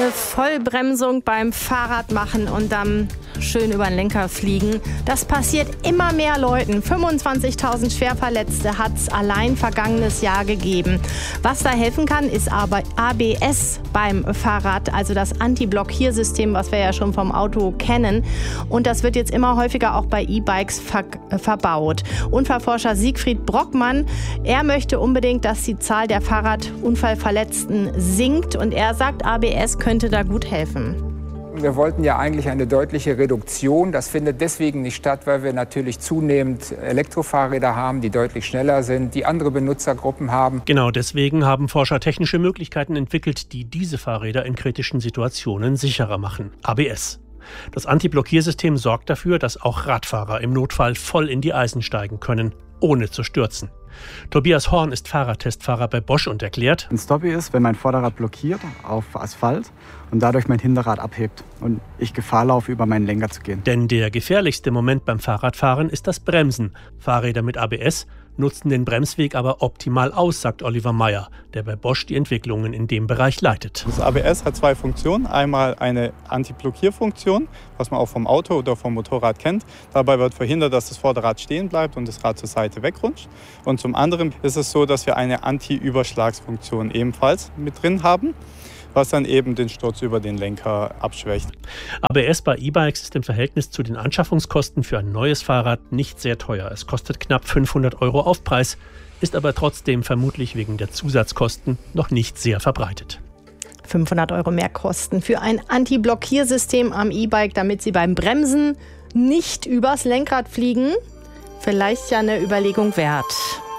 eine Vollbremsung beim Fahrrad machen und dann schön über den Lenker fliegen. Das passiert immer mehr Leuten. 25.000 Schwerverletzte hat es allein vergangenes Jahr gegeben. Was da helfen kann, ist aber ABS beim Fahrrad, also das Anti-Blockiersystem, was wir ja schon vom Auto kennen. Und das wird jetzt immer häufiger auch bei E-Bikes verbaut. Unfallforscher Siegfried Brockmann, er möchte unbedingt, dass die Zahl der Fahrradunfallverletzten sinkt. Und er sagt, ABS könnte da gut helfen. Wir wollten ja eigentlich eine deutliche Reduktion. Das findet deswegen nicht statt, weil wir natürlich zunehmend Elektrofahrräder haben, die deutlich schneller sind, die andere Benutzergruppen haben. Genau deswegen haben Forscher technische Möglichkeiten entwickelt, die diese Fahrräder in kritischen Situationen sicherer machen. ABS. Das Anti-Blockiersystem sorgt dafür, dass auch Radfahrer im Notfall voll in die Eisen steigen können, ohne zu stürzen. Tobias Horn ist Fahrradtestfahrer bei Bosch und erklärt: Ein Stoppie ist, wenn mein Vorderrad blockiert auf Asphalt und dadurch mein Hinterrad abhebt und ich Gefahr laufe, über meinen Lenker zu gehen. Denn der gefährlichste Moment beim Fahrradfahren ist das Bremsen. Fahrräder mit ABS nutzen den Bremsweg aber optimal aus, sagt Oliver Meyer, der bei Bosch die Entwicklungen in dem Bereich leitet. Das ABS hat zwei Funktionen. Einmal eine Anti-Blockierfunktion, was man auch vom Auto oder vom Motorrad kennt. Dabei wird verhindert, dass das Vorderrad stehen bleibt und das Rad zur Seite wegrutscht. Und zum anderen ist es so, dass wir eine Anti-Überschlagsfunktion ebenfalls mit drin haben, was dann eben den Sturz über den Lenker abschwächt. ABS bei E-Bikes ist im Verhältnis zu den Anschaffungskosten für ein neues Fahrrad nicht sehr teuer. Es kostet knapp 500 € Aufpreis, ist aber trotzdem vermutlich wegen der Zusatzkosten noch nicht sehr verbreitet. 500 € mehr Kosten für ein Anti-Blockiersystem am E-Bike, damit Sie beim Bremsen nicht übers Lenkrad fliegen. Vielleicht ja eine Überlegung wert.